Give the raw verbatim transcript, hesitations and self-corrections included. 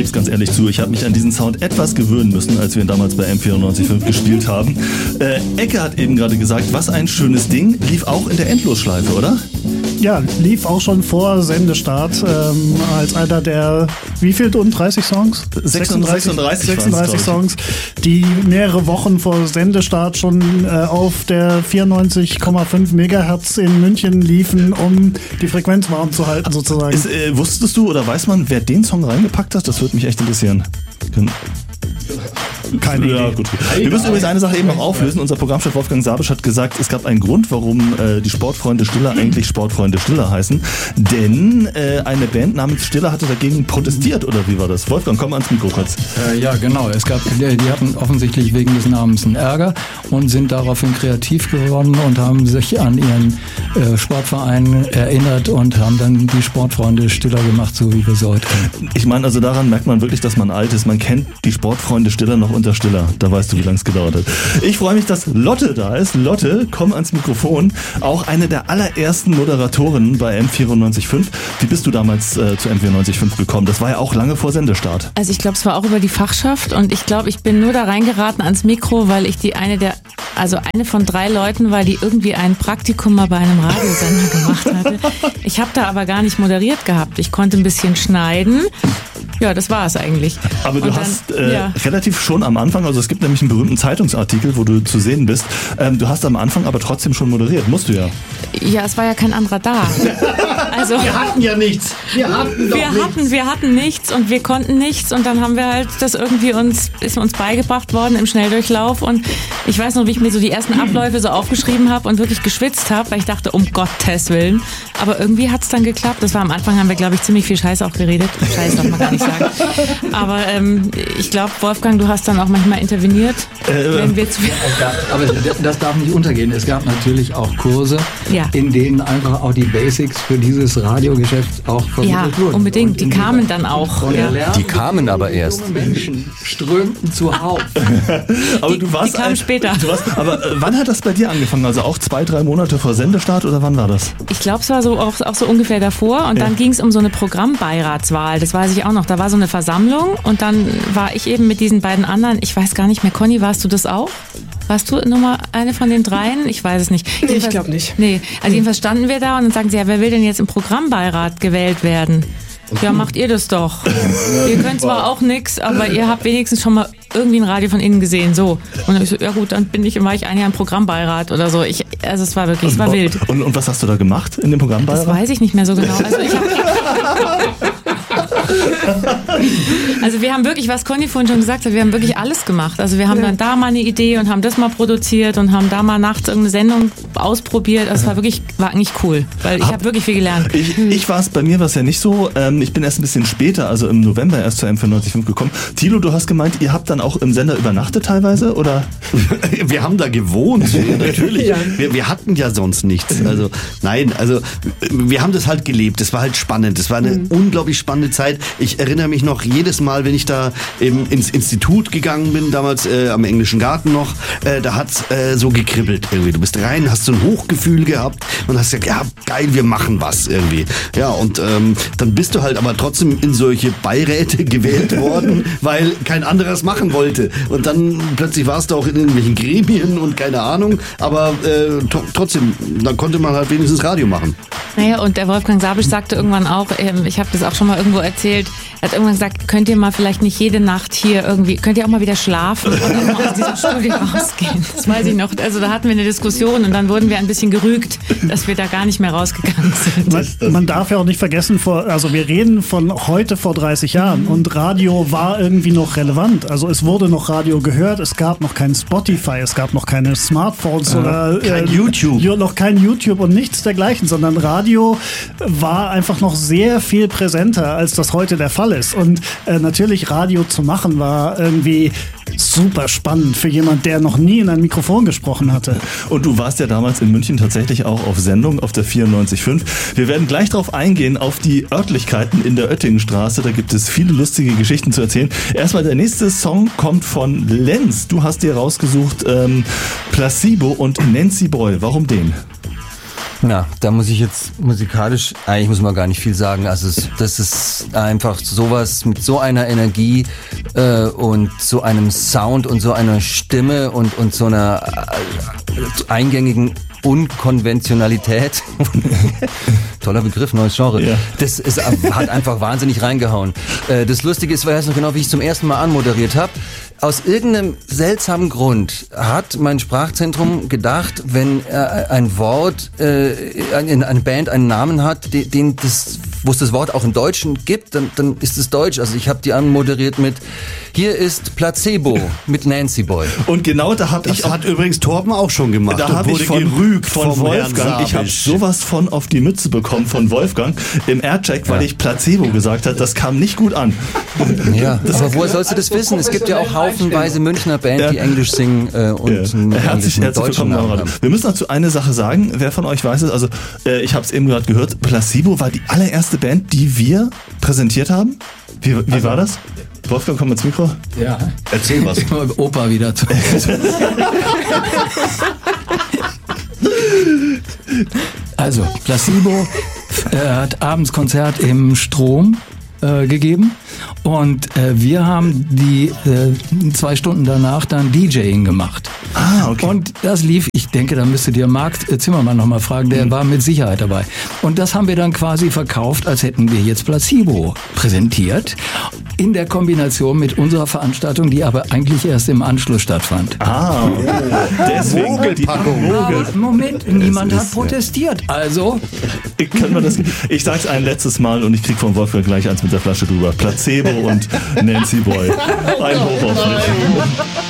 gebe es ganz ehrlich zu, ich habe mich an diesen Sound etwas gewöhnen müssen, als wir ihn damals bei M vierundneunzig Komma fünf gespielt haben. Äh, Ecke hat eben gerade gesagt, was ein schönes Ding, lief auch in der Endlosschleife, oder? Ja, lief auch schon vor Sendestart ähm, als einer der, wie viel und dreißig Songs? sechsunddreißig, sechsunddreißig, sechsunddreißig Songs, die mehrere Wochen vor Sendestart schon äh, auf der vierundneunzig Komma fünf Megahertz in München liefen, um die Frequenz warm zu halten sozusagen. Ist, äh, wusstest du oder weiß man, wer den Song reingepackt hat? Das würde mich echt interessieren. Keine ja, Idee. Gut. Wir müssen übrigens eine Sache eben noch auflösen. Unser Programmchef Wolfgang Sabisch hat gesagt, es gab einen Grund, warum äh, die Sportfreunde Stiller eigentlich Sportfreunde Stiller heißen. Denn äh, eine Band namens Stiller hatte dagegen protestiert, oder wie war das? Wolfgang, komm ans Mikro kurz. Äh, ja, genau. Es gab, die hatten offensichtlich wegen des Namens einen Ärger und sind daraufhin kreativ geworden und haben sich an ihren äh, Sportverein erinnert und haben dann die Sportfreunde Stiller gemacht, so wie wir sie heute kennen. Ich meine, also daran merkt man wirklich, dass man alt ist. Man kennt die Sportfreunde Stiller noch unter Stiller. Da weißt du, wie lange es gedauert hat. Ich freue mich, dass Lotte da ist. Lotte, komm ans Mikrofon. Auch eine der allerersten Moderatorinnen bei M vierundneunzig Komma fünf. Wie bist du damals äh, zu M vierundneunzig Komma fünf gekommen? Das war ja auch lange vor Sendestart. Also ich glaube, es war auch über die Fachschaft und ich glaube, ich bin nur da reingeraten ans Mikro, weil ich die eine der, also eine von drei Leuten war, die irgendwie ein Praktikum mal bei einem Radiosender gemacht hatte. Ich habe da aber gar nicht moderiert gehabt. Ich konnte ein bisschen schneiden. Ja, das war es eigentlich. Aber du und hast dann, äh, ja. relativ schon am Anfang, also es gibt nämlich einen berühmten Zeitungsartikel, wo du zu sehen bist. Ähm, du hast am Anfang aber trotzdem schon moderiert, musst du ja. Ja, es war ja kein anderer da. Also, wir hatten ja nichts. Wir hatten doch wir nichts. hatten, wir hatten nichts und wir konnten nichts und dann haben wir halt das irgendwie uns, ist uns beigebracht worden im Schnelldurchlauf und ich weiß noch, wie ich mir so die ersten Abläufe so aufgeschrieben habe und wirklich geschwitzt habe, weil ich dachte, um Gottes Willen. Aber irgendwie hat es dann geklappt. Das war am Anfang, haben wir, glaube ich, ziemlich viel Scheiß auch geredet. Scheiß darf man gar nicht sagen. Aber ähm, ich glaube, Wolfgang, du hast dann auch manchmal interveniert, äh, wenn wir zu viel... Aber das darf nicht untergehen. Es gab natürlich auch Kurse, ja. in denen einfach auch die Basics für dieses Radiogeschäft auch vermittelt ja, wurden. Ja, unbedingt. Die kamen dann auch. Ja. Die kamen aber erst. Menschen strömten zuhauf. Aber die, du warst die kamen ein, später. Du warst, aber äh, wann hat das bei dir angefangen? Also auch zwei, drei Monate vor Sendestart oder wann war das? Ich glaube, es war so auch, auch so ungefähr davor und ja. dann ging es um so eine Programmbeiratswahl. Das weiß ich auch noch. Da war so eine Versammlung und dann war ich eben mit diesen beiden anderen, ich weiß gar nicht mehr, Conny, warst du das auch? Warst du Nummer eine von den dreien? Ich weiß es nicht. Nee, ich glaube nicht. Nee, also jedenfalls standen wir da und dann sagen sie, ja, wer will denn jetzt im Programmbeirat gewählt werden? Ja, macht ihr das doch. Ihr könnt zwar auch nix, aber ihr habt wenigstens schon mal irgendwie ein Radio von innen gesehen, so. Und dann ich so, ja gut, dann bin ich, war ich ein Jahr im Programmbeirat oder so. Ich, also es war wirklich, es war wild. Und, und was hast du da gemacht in dem Programmbeirat? Das weiß ich nicht mehr so genau. Also ich hab, Also wir haben wirklich, was Conny vorhin schon gesagt hat, wir haben wirklich alles gemacht. Also wir haben ja. dann da mal eine Idee und haben das mal produziert und haben da mal nachts irgendeine Sendung ausprobiert. Also es war wirklich, war eigentlich cool, weil ich habe wirklich viel gelernt. Ich, ich war es, bei mir war es ja nicht so. Ähm, ich bin erst ein bisschen später, also im November erst zur M vierundneunzig Komma fünf gekommen. Thilo, du hast gemeint, ihr habt dann auch im Sender übernachtet teilweise, oder? Wir haben da gewohnt, natürlich. Ja. Wir, wir hatten ja sonst nichts. Also nein, also wir haben das halt gelebt. Das war halt spannend. Das war eine mhm. unglaublich spannende Zeit. Ich erinnere mich noch jedes Mal, wenn ich da eben ins Institut gegangen bin, damals äh, am Englischen Garten noch, äh, da hat's äh, so gekribbelt irgendwie. Du bist rein, hast so ein Hochgefühl gehabt und hast gesagt, ja geil, wir machen was irgendwie. Ja, und ähm, dann bist du halt aber trotzdem in solche Beiräte gewählt worden, weil kein anderer es machen wollte. Und dann plötzlich warst du auch in irgendwelchen Gremien und keine Ahnung, aber äh, to- trotzdem, dann konnte man halt wenigstens Radio machen. Naja, und der Wolfgang Sabisch sagte irgendwann auch, ähm, ich habe das auch schon mal irgendwo erzählt, er hat irgendwann gesagt, könnt ihr mal vielleicht nicht jede Nacht hier irgendwie, könnt ihr auch mal wieder schlafen und auch mal aus diesem Studio rausgehen? Das weiß ich noch. Also da hatten wir eine Diskussion und dann wurden wir ein bisschen gerügt, dass wir da gar nicht mehr rausgegangen sind. Man, man darf ja auch nicht vergessen, vor, also wir reden von heute vor dreißig Jahren und Radio war irgendwie noch relevant. Also es wurde noch Radio gehört, es gab noch kein Spotify, es gab noch keine Smartphones ja, oder kein äh, YouTube. Noch kein YouTube und nichts dergleichen, sondern Radio war einfach noch sehr viel präsenter, als das heute der Fall ist. Und äh, natürlich Radio zu machen war irgendwie super spannend für jemand, der noch nie in ein Mikrofon gesprochen hatte. Und du warst ja damals in München tatsächlich auch auf Sendung auf der vierundneunzig Komma fünf. Wir werden gleich darauf eingehen, auf die Örtlichkeiten in der Oettingenstraße. Da gibt es viele lustige Geschichten zu erzählen. Erstmal der nächste Song kommt von Lenz. Du hast dir rausgesucht ähm, Placebo und Nancy Boy. Warum den? Na, da muss ich jetzt musikalisch, eigentlich muss man gar nicht viel sagen. Also es, das ist einfach sowas mit so einer Energie äh, und so einem Sound und so einer Stimme und, und so einer äh, eingängigen Unkonventionalität. Toller Begriff, neues Genre. Ja. Das ist, hat einfach wahnsinnig reingehauen. Äh, das Lustige ist, ich weiß noch genau, wie ich zum ersten Mal anmoderiert habe. Aus irgendeinem seltsamen Grund hat mein Sprachzentrum gedacht, wenn äh, ein Wort, äh, eine, eine Band einen Namen hat, den, den das, wo es das Wort auch im Deutschen gibt, dann, dann ist es Deutsch. Also ich habe die anmoderiert mit hier ist Placebo mit Nancy Boy. Und genau da habe ich Das hat übrigens Torben auch schon gemacht. Da habe ich von, gerügt von Wolfgang, ich habe sowas von auf die Mütze bekommen von Wolfgang im Aircheck, weil ja. ich Placebo gesagt habe. Das kam nicht gut an. Ja, das aber woher sollst du das wissen? Es gibt ja auch haufenweise Münchner Band, die Englisch singen äh, und ja. einen herzlich, herzlich deutschen willkommen Namen. Wir müssen dazu eine Sache sagen. Wer von euch weiß es? Also äh, ich habe es eben gerade gehört. Placebo war die allererste Band, die wir präsentiert haben. Wie, wie also, war das? Wolfgang, komm ins Mikro. Ja. Erzähl was. Opa wieder zu. Also, Placebo äh, hat abends Konzert im Strom äh, gegeben und äh, wir haben die äh, zwei Stunden danach dann DJing gemacht. Ah, okay. Und das lief, ich denke, da müsstet ihr Marc Zimmermann nochmal fragen, der mhm. war mit Sicherheit dabei. Und das haben wir dann quasi verkauft, als hätten wir jetzt Placebo präsentiert, in der Kombination mit unserer Veranstaltung, die aber eigentlich erst im Anschluss stattfand. Ah, oh. Deswegen Mogelpackung. Aber Moment, niemand hat protestiert, also... Können wir das, ich sag's ein letztes Mal und ich krieg von Wolfgang gleich eins mit der Flasche drüber. Placebo und Nancy Boy. Ein Hoch auf mich.